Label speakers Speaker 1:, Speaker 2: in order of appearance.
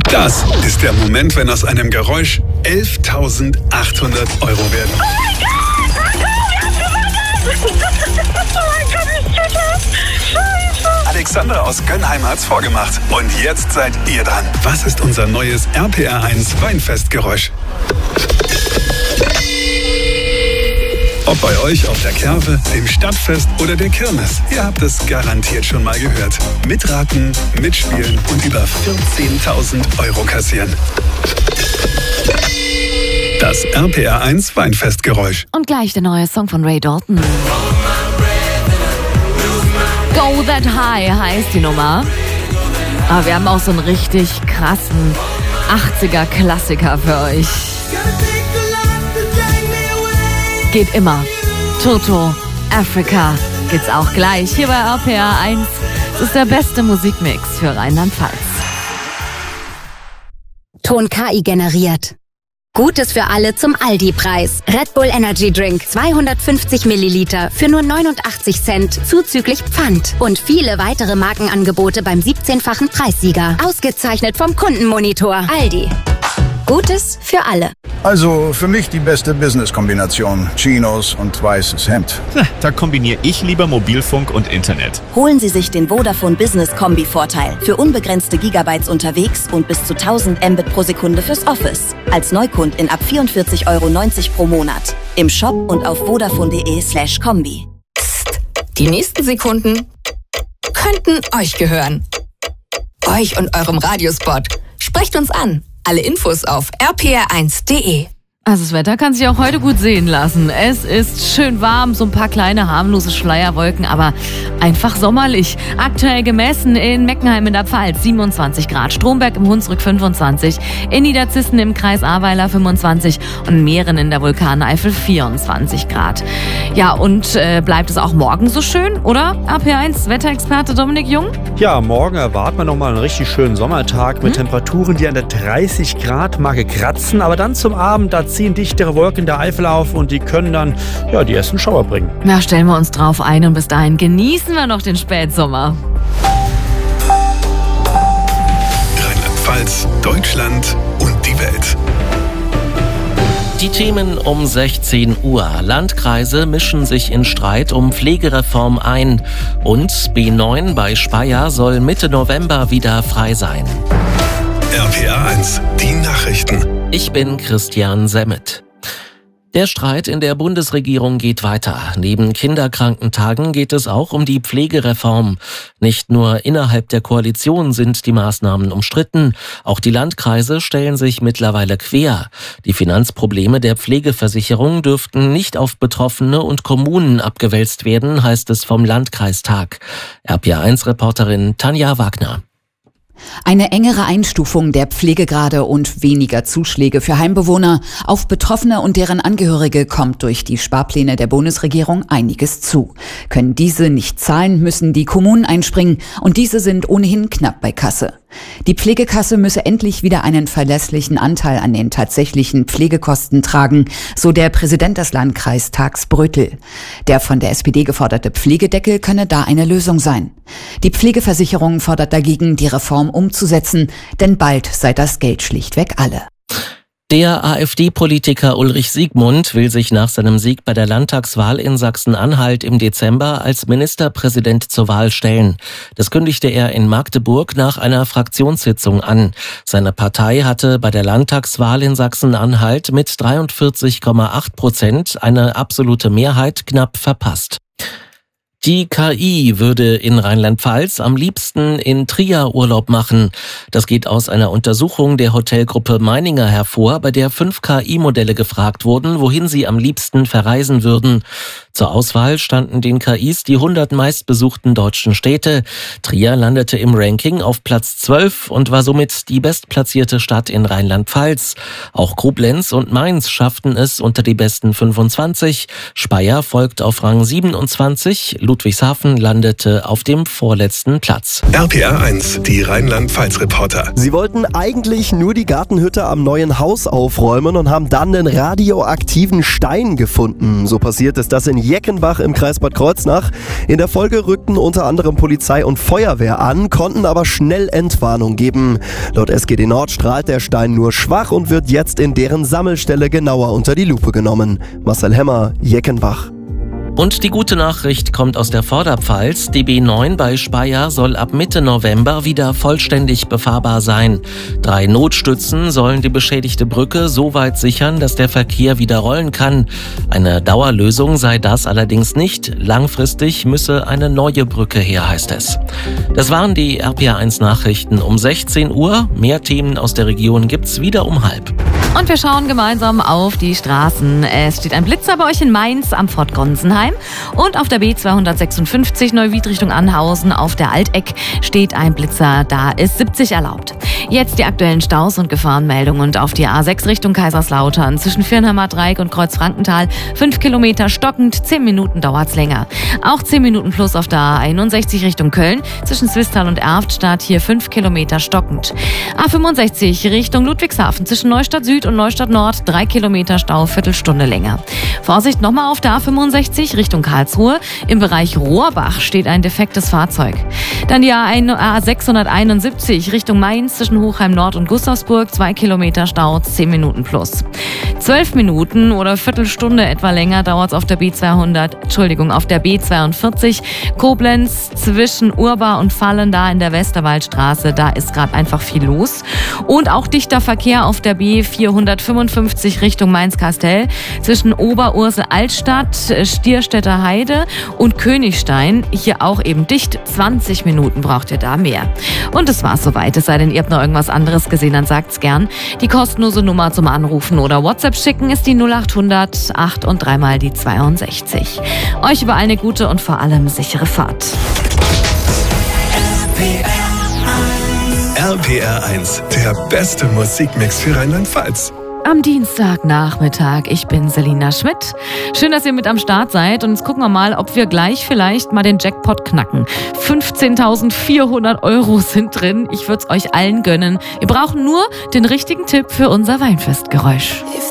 Speaker 1: Das ist der Moment, wenn aus einem Geräusch 11.800 € werden.
Speaker 2: Oh mein Gott! Oh mein Gott, ich check das! Scheiße!
Speaker 1: Alexander aus Gönnheim hat's vorgemacht. Und jetzt seid ihr dran. Was ist unser neues RPR1 Weinfestgeräusch? Ob bei euch auf der Kerwe, dem Stadtfest oder der Kirmes, ihr habt es garantiert schon mal gehört. Mitraten, mitspielen und über 14.000 € kassieren. Das RPR1 Weinfestgeräusch.
Speaker 3: Und gleich der neue Song von Ray Dalton. Go That High heißt die Nummer. Aber wir haben auch so einen richtig krassen 80er-Klassiker für euch. Geht immer. Toto, Africa geht's auch gleich. Hier bei RPR1. Das ist der beste Musikmix für Rheinland-Pfalz.
Speaker 4: Ton KI generiert. Gutes für alle zum Aldi-Preis. Red Bull Energy Drink 250 Milliliter für nur 89 Cent zuzüglich Pfand. Und viele weitere Markenangebote beim 17-fachen Preissieger. Ausgezeichnet vom Kundenmonitor. Aldi. Gutes für alle.
Speaker 5: Also für mich die beste Business-Kombination. Chinos und weißes Hemd.
Speaker 6: Da kombiniere ich lieber Mobilfunk und Internet.
Speaker 7: Holen Sie sich den Vodafone Business Kombi-Vorteil. Für unbegrenzte Gigabytes unterwegs und bis zu 1000 Mbit pro Sekunde fürs Office. Als Neukundin ab 44,90 € pro Monat. Im Shop und auf vodafone.de/kombi.
Speaker 8: Psst, die nächsten Sekunden könnten euch gehören. Euch und eurem Radiospot. Sprecht uns an. Alle Infos auf rpr1.de.
Speaker 3: Also das Wetter kann sich auch heute gut sehen lassen. Es ist schön warm, so ein paar kleine harmlose Schleierwolken, aber einfach sommerlich. Aktuell gemessen in Meckenheim in der Pfalz 27 Grad, Stromberg im Hunsrück 25, in Niederzissen im Kreis Ahrweiler 25 und Mähren in der Vulkaneifel 24 Grad. Ja, und bleibt es auch morgen so schön, oder? RPR1 Wetterexperte Dominik Jung?
Speaker 9: Ja, morgen erwarten wir nochmal einen richtig schönen Sommertag mit Temperaturen, die an der 30 Grad Marke kratzen, aber dann zum Abend, da ziehen dichtere Wolken in der Eifel auf und die können dann die ersten Schauer bringen.
Speaker 3: Ja, stellen wir uns drauf ein und bis dahin genießen wir noch den Spätsommer.
Speaker 1: Rheinland-Pfalz, Deutschland und die Welt.
Speaker 10: Die Themen um 16 Uhr. Landkreise mischen sich in Streit um Pflegereform ein. Und B9 bei Speyer soll Mitte November wieder frei sein.
Speaker 1: RPR1, die Nachrichten.
Speaker 10: Ich bin Christian Semmet. Der Streit in der Bundesregierung geht weiter. Neben Kinderkrankentagen geht es auch um die Pflegereform. Nicht nur innerhalb der Koalition sind die Maßnahmen umstritten, auch die Landkreise stellen sich mittlerweile quer. Die Finanzprobleme der Pflegeversicherung dürften nicht auf Betroffene und Kommunen abgewälzt werden, heißt es vom Landkreistag. RPR1-Reporterin Tanja Wagner.
Speaker 11: Eine engere Einstufung der Pflegegrade und weniger Zuschläge für Heimbewohner auf Betroffene und deren Angehörige kommt durch die Sparpläne der Bundesregierung einiges zu. Können diese nicht zahlen, müssen die Kommunen einspringen und diese sind ohnehin knapp bei Kasse. Die Pflegekasse müsse endlich wieder einen verlässlichen Anteil an den tatsächlichen Pflegekosten tragen, so der Präsident des Landkreistags Brötel. Der von der SPD geforderte Pflegedeckel könne da eine Lösung sein. Die Pflegeversicherung fordert dagegen, die Reform umzusetzen, denn bald sei das Geld schlichtweg alle.
Speaker 10: Der AfD-Politiker Ulrich Siegmund will sich nach seinem Sieg bei der Landtagswahl in Sachsen-Anhalt im Dezember als Ministerpräsident zur Wahl stellen. Das kündigte er in Magdeburg nach einer Fraktionssitzung an. Seine Partei hatte bei der Landtagswahl in Sachsen-Anhalt mit 43,8% eine absolute Mehrheit knapp verpasst. Die KI würde in Rheinland-Pfalz am liebsten in Trier Urlaub machen. Das geht aus einer Untersuchung der Hotelgruppe Meininger hervor, bei der 5 KI-Modelle gefragt wurden, wohin sie am liebsten verreisen würden. Zur Auswahl standen den KIs die 100 meistbesuchten deutschen Städte. Trier landete im Ranking auf Platz 12 und war somit die bestplatzierte Stadt in Rheinland-Pfalz. Auch Koblenz und Mainz schafften es unter die besten 25. Speyer folgt auf Rang 27, Ludwigshafen landete auf dem vorletzten Platz.
Speaker 1: RPR 1, die Rheinland-Pfalz-Reporter.
Speaker 12: Sie wollten eigentlich nur die Gartenhütte am neuen Haus aufräumen und haben dann einen radioaktiven Stein gefunden. So passiert ist das in Jeckenbach im Kreis Bad Kreuznach. In der Folge rückten unter anderem Polizei und Feuerwehr an, konnten aber schnell Entwarnung geben. Laut SGD Nord strahlt der Stein nur schwach und wird jetzt in deren Sammelstelle genauer unter die Lupe genommen. Marcel Hemmer, Jeckenbach.
Speaker 10: Und die gute Nachricht kommt aus der Vorderpfalz. Die B9 bei Speyer soll ab Mitte November wieder vollständig befahrbar sein. 3 Notstützen sollen die beschädigte Brücke so weit sichern, dass der Verkehr wieder rollen kann. Eine Dauerlösung sei das allerdings nicht. Langfristig müsse eine neue Brücke her, heißt es. Das waren die RPR1 Nachrichten um 16 Uhr. Mehr Themen aus der Region gibt's wieder um 12:30.
Speaker 3: Und wir schauen gemeinsam auf die Straßen. Es steht ein Blitzer bei euch in Mainz am Fort Gonsenheim. Und auf der B256 Neuwied Richtung Anhausen auf der Alteck steht ein Blitzer. Da ist 70 erlaubt. Jetzt die aktuellen Staus und Gefahrenmeldungen. Und auf die A6 Richtung Kaiserslautern zwischen Firnheimer Dreieck und Kreuzfrankenthal 5 Kilometer stockend, 10 Minuten dauert's länger. Auch 10 Minuten plus auf der A61 Richtung Köln zwischen Zwistal und Erftstadt, hier 5 Kilometer stockend. A65 Richtung Ludwigshafen zwischen Neustadt Süd und Neustadt Nord 3 Kilometer Stau, Viertelstunde länger. Vorsicht nochmal auf der A65 Richtung Karlsruhe. Im Bereich Rohrbach steht ein defektes Fahrzeug. Dann die A671 Richtung Mainz zwischen Hochheim Nord und Gustavsburg 2 Kilometer Stau, 10 Minuten plus. 12 Minuten oder Viertelstunde etwa länger dauert es auf der B42 Koblenz zwischen Urba und Fallen, da in der Westerwaldstraße. Da ist gerade einfach viel los. Und auch dichter Verkehr auf der B455 Richtung Mainz-Kastel zwischen Oberursel-Altstadt, Stierstädter Heide und Königstein. Hier auch eben dicht. 20 Minuten braucht ihr da mehr. Und das war's soweit. Es sei denn, ihr habt noch irgendwas anderes gesehen, dann sagt's gern. Die kostenlose Nummer zum Anrufen oder WhatsApp schicken ist die 0800 8 und 3 mal die 62. Euch überall eine gute und vor allem sichere Fahrt.
Speaker 1: RPR 1, der beste Musikmix für Rheinland-Pfalz.
Speaker 3: Am Dienstagnachmittag. Ich bin Selina Schmidt. Schön, dass ihr mit am Start seid. Und jetzt gucken wir mal, ob wir gleich vielleicht mal den Jackpot knacken. 15.400 € sind drin. Ich würde es euch allen gönnen. Wir brauchen nur den richtigen Tipp für unser Weinfestgeräusch.